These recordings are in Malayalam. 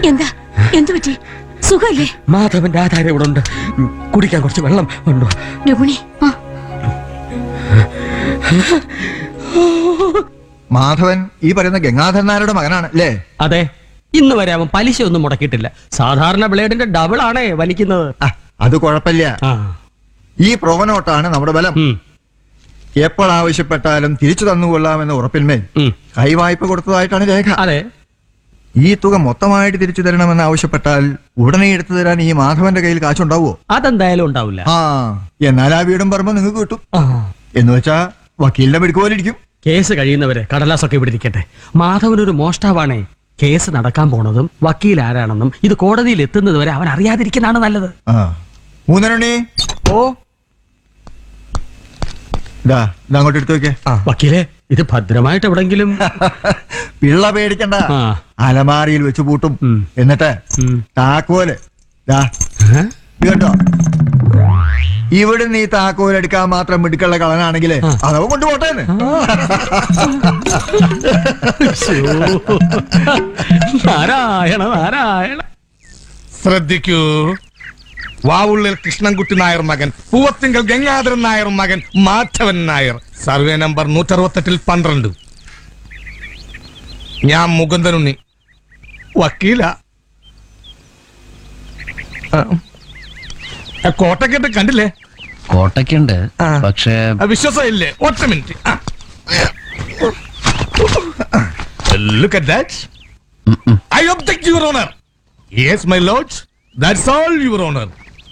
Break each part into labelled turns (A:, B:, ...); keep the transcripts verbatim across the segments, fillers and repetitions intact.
A: എന്താ എന്തു പറ്റി? സുഖല്ലേ?
B: മാധവന്റെ ആധാരം ഇവിടെ ഉണ്ട്. കുടിക്കാൻ കുറച്ച് വെള്ളം ഉണ്ടോ?
A: രുക്മിണി, ആ
C: മാധവൻ ഈ പറയുന്ന ഗംഗാധരൻ നായരുടെ മകനാണ് അല്ലേ?
B: അതെ. ഇന്ന് വരെ അവൻ പലിശ ഒന്നും മുടക്കിയിട്ടില്ല. സാധാരണ ബ്ലേഡിന്റെ ഡബിൾ ആണേ വലിക്കുന്നത്.
C: ആ, അത് കുഴപ്പമില്ല.
B: ആ.
C: ഈ പ്രോവനോട്ടാണ് നമ്മുടെ ബലം.
B: ഉം.
C: എപ്പോഴാവശ്യപ്പെട്ടാലും തിരിച്ചു തന്നുകൊള്ളാമെന്ന ഉറപ്പിന്മേൽ
B: ഉം.
C: കൈവായ്പ കൊടുത്തതായിട്ടാണ് രേഖ.
B: അതെ.
C: ഈ തുക മൊത്തമായിട്ട് തിരിച്ചു തരണമെന്ന് ആവശ്യപ്പെട്ടാൽ ഉടനെ എടുത്തു തരാൻ ഈ മാധവന്റെ കയ്യിൽ കാശുണ്ടാവുമോ?
B: അതെന്തായാലും ഉണ്ടാവില്ല.
C: ആ, എന്നാൽ ആ വീടും പറമ്പോ നിങ്ങൾക്ക് കിട്ടും.
B: ആ.
C: എന്ന് വെച്ചാ വക്കീലിന്റെ മെടുക്ക് പോലെ ഇരിക്കും.
B: കേസ് കഴിയുന്നവരെ കടലാസൊക്കെ ഇവിടെ ഇരിക്കട്ടെ. മാധവനൊരു മോഷ്ടാവാണേ. കേസ് നടക്കാൻ പോണതും വക്കീൽ ആരാണെന്നും ഇത് കോടതിയിൽ എത്തുന്നത് വരെ അവൻ അറിയാതിരിക്കുന്നതാണ് നല്ലത്.
C: ആ, മൂന്നരണി.
B: ഓ
C: ഇതാ ഇതങ്ങോട്ട് എടുത്തു വെക്കേ.
B: വക്കീലെ, ഇത് ഭദ്രമായിട്ട് എവിടെങ്കിലും.
C: പിള്ള പേടിക്കണ്ട,
B: ആ.
C: അലമാരിയിൽ വെച്ച് പൂട്ടും.
B: ഉം.
C: എന്നിട്ട്
B: ഉം.
C: താക്കോല് ദാ
B: ഏ?
C: ഇത് കേട്ടോ, ഇവിടെ നീ താക്കോലെടുക്കാൻ മാത്രം മിടുക്കുള്ള കളനാണെങ്കിൽ അതവ കൊണ്ടുപോട്ടേന്ന്.
B: നാരായണ നാരായണ.
D: ശ്രദ്ധിക്കൂ. വാവുള്ളിൽ കൃഷ്ണൻകുട്ടി നായർ മകൻ, പൂവത്തിങ്കൽ ഗംഗാധരൻ നായർ മകൻ മാധവൻ നായർ, സർവേ നമ്പർ നൂറ്ററുപത്തെട്ടിൽ പന്ത്രണ്ട്. ഞാൻ മുകുന്ദനുണ്ണി, വക്കീല. കോട്ടക്കെട്ട് കണ്ടില്ലേ?
E: കോട്ടയ്ക്കുണ്ട്, പക്ഷേ
D: വിശ്വാസം ഇല്ലേ? ഒറ്റ minute. Look at that. I object your honour. Yes my Lord, that's all your honour.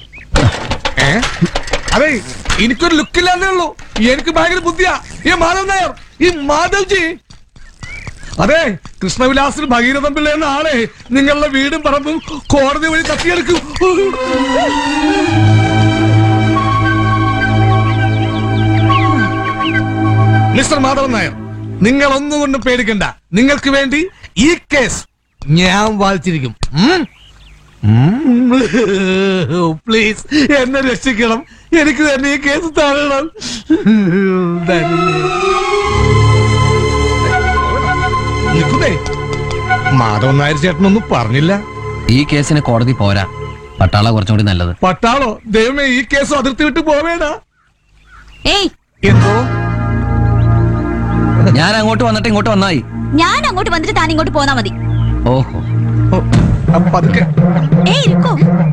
D: അതെ, എനിക്കൊരു ലുക്കില്ലാന്നേ ഉള്ളൂ. എനിക്ക് ഭയങ്കര ബുദ്ധിയാ. ഈ മാധവ് നായർ, ഈ മാധവ്ജി. അതെ, കൃഷ്ണവിലാസിൽ ഭഗീരഥൻ പിള്ള എന്ന ആളെ നിങ്ങളുടെ വീടും പറമ്പും കോടതി വഴി തട്ടിയെടുക്കും. മിസ്റ്റർ മാധവൻ നായർ, നിങ്ങൾ ഒന്നുകൊണ്ടും പേടിക്കണ്ട. നിങ്ങൾക്ക് വേണ്ടി ഈ കേസ് ഞാൻ വായിച്ചിരിക്കും. പ്ലീസ് എന്നെ രക്ഷിക്കണം. എനിക്ക് തന്നെ ഈ കേസ് തരണം. നിൽക്കുന്നേ, മാധവൻ നായർ ചേട്ടനൊന്നും പറഞ്ഞില്ല.
E: ഈ കേസിന് കോടതി പോരാ, പട്ടാള കുറച്ചും കൂടി നല്ലത്.
D: പട്ടാളോ? ദൈവമേ, ഈ കേസ് അതിർത്തി വിട്ട് പോവേടാ.
A: ഏയ്,
D: എന്തോ?
E: ഞാൻ അങ്ങോട്ട് വന്നിട്ട് ഇങ്ങോട്ട് വന്നായി.
A: ഞാൻ അങ്ങോട്ട് വന്നിട്ട് താൻ ഇങ്ങോട്ട് പോന്നാ മതി.
E: ഓഹോ,
D: പതുക്കെ.
A: ഏയ് ഇരിക്കോ.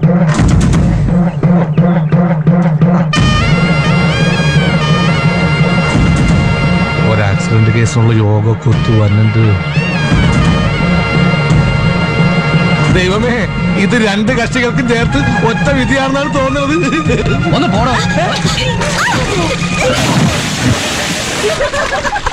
D: ഒരു ആക്സിഡന്റ് കേസുള്ള യോഗ കൊത്തു വന്നിട്ട്. ദൈവമേ, ഇത് രണ്ട് കക്ഷികൾക്കും ചേർത്ത് ഒറ്റ വിധിയാണെന്നാണ് തോന്നുന്നത്.
E: ഒന്ന് പോടോ.